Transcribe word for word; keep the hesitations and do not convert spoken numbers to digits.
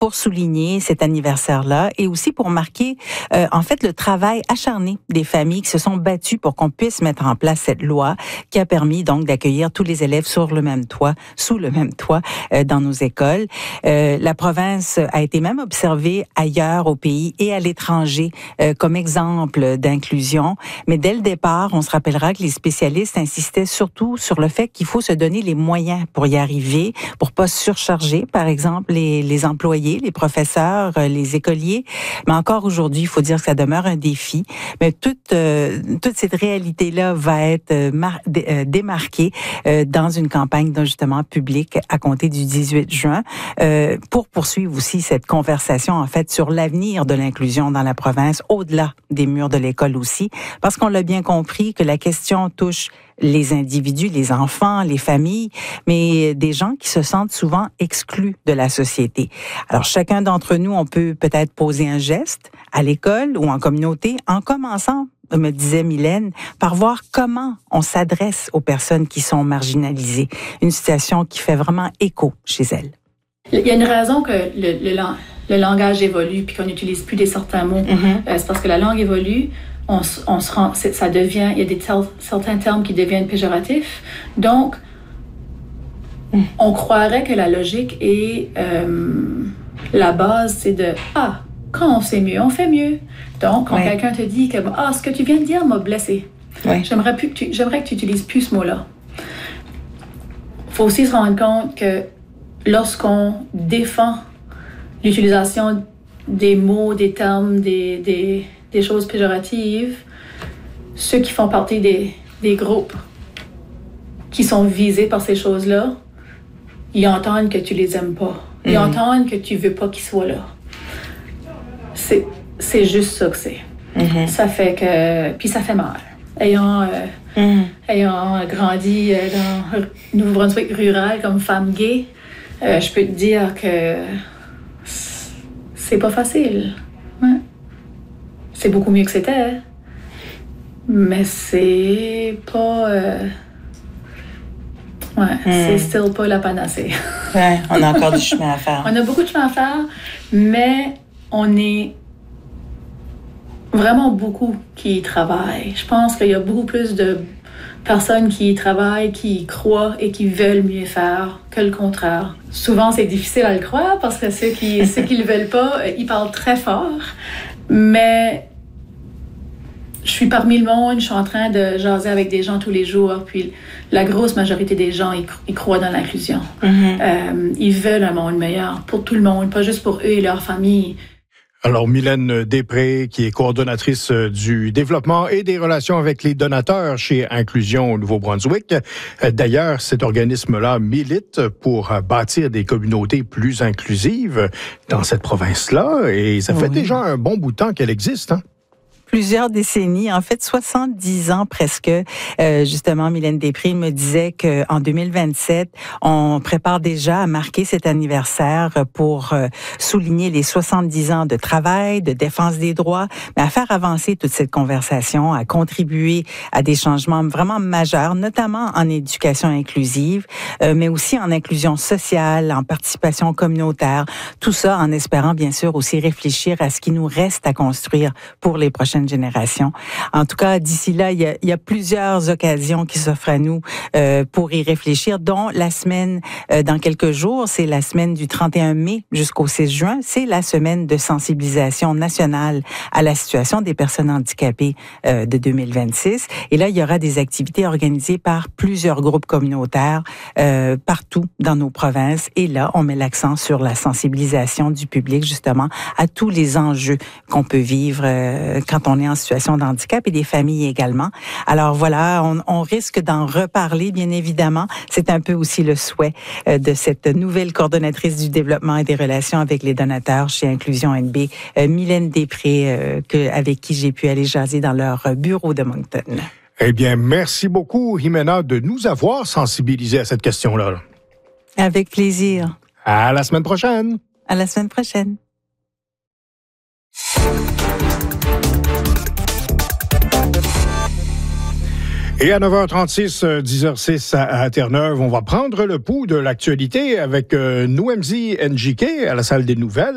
pour souligner cet anniversaire-là et aussi pour marquer, euh, en fait, le travail acharné des familles qui se sont battues pour qu'on puisse mettre en place cette loi qui a permis donc d'accueillir tous les élèves sur le même toit, sous le même toit, euh, dans nos écoles. Euh, la province a été même observée ailleurs au pays et à l'étranger euh, comme exemple d'inclusion. Mais dès le départ, on se rappellera que les spécialistes insistaient surtout sur le fait qu'il faut se donner les moyens pour y arriver, pour pas surcharger, par exemple, les, les employés, les professeurs, les écoliers. Mais encore aujourd'hui, il faut dire que ça demeure un défi. Mais toute, euh, toute cette réalité-là va être mar- dé- euh, démarquée euh, dans une campagne d'ajustement public à compter du dix-huit juin euh, pour poursuivre aussi cette conversation, en fait, sur l'avenir de l'inclusion dans la province, au-delà des murs de l'école aussi, parce qu'on l'a bien compris que la question touche les individus, les enfants, les familles, mais des gens qui se sentent souvent exclus de la société. Alors, chacun d'entre nous, on peut peut-être poser un geste à l'école ou en communauté en commençant, me disait Mylène, par voir comment on s'adresse aux personnes qui sont marginalisées. Une situation qui fait vraiment écho chez elles. Il y a une raison que le, le, le langage évolue puis qu'on n'utilise plus des certains mots. Mm-hmm. Euh, c'est parce que la langue évolue. On, on se rend, ça devient, il y a des tel, certains termes qui deviennent péjoratifs. Donc, mm. on croirait que la logique est euh, la base, c'est de ah, quand on sait mieux, on fait mieux. Donc, quand ouais. quelqu'un te dit que ah, ce que tu viens de dire m'a blessé, ouais. j'aimerais plus que tu, j'aimerais que tu utilises plus ce mot-là. Il faut aussi se rendre compte que lorsqu'on défend l'utilisation des mots, des termes, des, des, des choses péjoratives, ceux qui font partie des, des groupes qui sont visés par ces choses-là, ils entendent que tu les aimes pas. Ils mm-hmm. entendent que tu veux pas qu'ils soient là. C'est, c'est juste ça que c'est. Mm-hmm. Ça fait que... Puis ça fait mal. Ayant, euh, mm-hmm. ayant grandi euh, dans le Nouveau-Brunswick rural comme femme gay, euh, je peux te dire que c'est pas facile. Ouais. C'est beaucoup mieux que c'était. Mais c'est pas... Euh... Ouais, mm. c'est still pas la panacée. Ouais, on a encore du chemin à faire. On a beaucoup de chemin à faire, mais on est vraiment beaucoup qui y travaillent. Je pense qu'il y a beaucoup plus de personnes qui y travaillent, qui y croient et qui veulent mieux faire que le contraire. Souvent, c'est difficile à le croire parce que ceux qui ceux qui le veulent pas, ils parlent très fort. Mais je suis parmi le monde, je suis en train de jaser avec des gens tous les jours, puis la grosse majorité des gens, ils, ils croient dans l'inclusion. Mm-hmm. Euh, ils veulent un monde meilleur pour tout le monde, pas juste pour eux et leur famille. Alors, Mylène Després, qui est coordonnatrice du développement et des relations avec les donateurs chez Inclusion au Nouveau-Brunswick. D'ailleurs, cet organisme-là milite pour bâtir des communautés plus inclusives dans cette province-là, et ça fait oui. déjà un bon bout de temps qu'elle existe, hein? Plusieurs décennies, en fait soixante-dix ans presque. Euh, justement, Mylène Després me disait qu'en deux mille vingt-sept, on prépare déjà à marquer cet anniversaire pour euh, souligner les soixante-dix ans de travail, de défense des droits, mais à faire avancer toute cette conversation, à contribuer à des changements vraiment majeurs, notamment en éducation inclusive, euh, mais aussi en inclusion sociale, en participation communautaire. Tout ça en espérant bien sûr aussi réfléchir à ce qui nous reste à construire pour les prochaines génération. En tout cas, d'ici là, il y a, il y a plusieurs occasions qui s'offrent à nous euh, pour y réfléchir, dont la semaine euh, dans quelques jours, c'est la semaine du trente et un mai jusqu'au six juin, c'est la semaine de sensibilisation nationale à la situation des personnes handicapées euh, de deux mille vingt-six. Et là, il y aura des activités organisées par plusieurs groupes communautaires euh, partout dans nos provinces. Et là, on met l'accent sur la sensibilisation du public, justement, à tous les enjeux qu'on peut vivre euh, quand on On est en situation de handicap et des familles également. Alors voilà, on, on risque d'en reparler, bien évidemment. C'est un peu aussi le souhait euh, de cette nouvelle coordonnatrice du développement et des relations avec les donateurs chez Inclusion N B, euh, Mylène Després, euh, que, avec qui j'ai pu aller jaser dans leur bureau de Moncton. Eh bien, merci beaucoup, Jimena, de nous avoir sensibilisés à cette question-là. Avec plaisir. À la semaine prochaine. À la semaine prochaine. Et à neuf heures trente-six, dix heures six à Terre-Neuve, on va prendre le pouls de l'actualité avec euh, Nouemzi Njike à la salle des nouvelles.